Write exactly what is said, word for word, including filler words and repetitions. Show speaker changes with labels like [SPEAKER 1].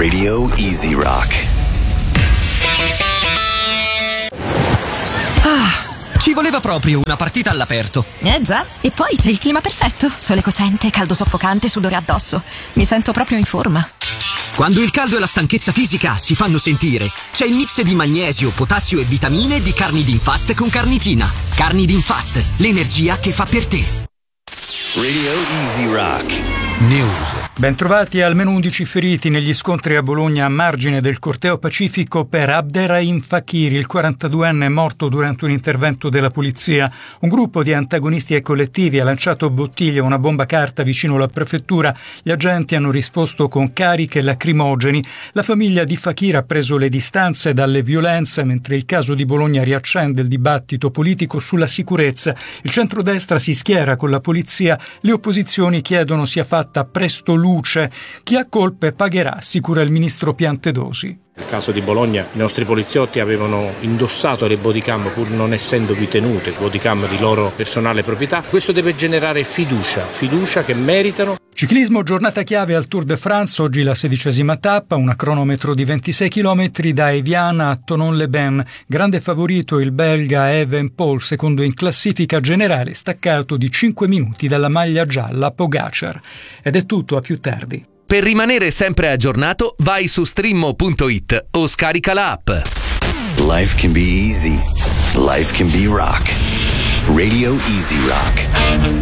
[SPEAKER 1] Radio Easy Rock.
[SPEAKER 2] Ah, ci voleva proprio una partita all'aperto.
[SPEAKER 3] Eh già, e poi c'è il clima perfetto. Sole cocente, caldo soffocante, sudore addosso. Mi sento proprio in forma.
[SPEAKER 2] Quando il caldo e la stanchezza fisica si fanno sentire, c'è il mix di magnesio, potassio e vitamine di Carnidin-Fast con carnitina. Carnidin-Fast, l'energia che fa per te.
[SPEAKER 1] Radio Easy Rock.
[SPEAKER 4] News. Bentrovati. Almeno undici feriti negli scontri a Bologna a margine del corteo pacifico per Abderrahim Fakiri, il quarantaduenne morto durante un intervento della polizia. Un gruppo di antagonisti e collettivi ha lanciato bottiglie e una bomba carta vicino alla prefettura. Gli agenti hanno risposto con cariche lacrimogeni. La famiglia di Fakir ha preso le distanze dalle violenze, mentre il caso di Bologna riaccende il dibattito politico sulla sicurezza. Il centrodestra si schiera con la polizia, le opposizioni chiedono sia fatta presto luce. Chi ha colpe pagherà, assicura il ministro Piantedosi.
[SPEAKER 5] Nel caso di Bologna i nostri poliziotti avevano indossato le bodycam pur non essendovi tenute, bodycam di loro personale proprietà. Questo deve generare fiducia, fiducia che meritano.
[SPEAKER 4] Ciclismo, giornata chiave al Tour de France, oggi la sedicesima tappa, una cronometro di ventisei chilometri da Eviana a Thonon-les-Bains. Grande favorito il belga Evenepoel, secondo in classifica generale, staccato di cinque minuti dalla maglia gialla Pogacar. Ed è tutto, a più tardi.
[SPEAKER 6] Per rimanere sempre aggiornato, vai su streammo punto it o scarica la app.
[SPEAKER 1] Life can be easy. Life can be rock. Radio Easy Rock.